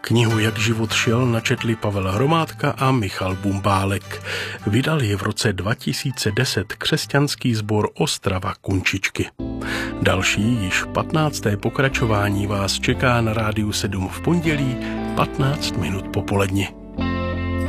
Knihu Jak život šel načetli Pavel Hromádka a Michal Bumbálek. Vydal ji v roce 2010 křesťanský sbor Ostrava Kunčičky. Další, již 15. pokračování vás čeká na Rádiu 7 v pondělí 15 minut po poledni.